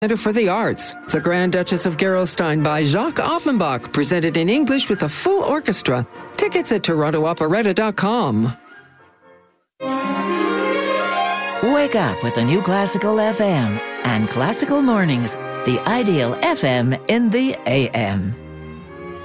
Center for the Arts. The Grand Duchess of Gerolstein by Jacques Offenbach, presented in English with a full orchestra. Tickets at TorontoOperetta.com. Wake up with the new Classical FM and Classical Mornings, the ideal FM in the AM.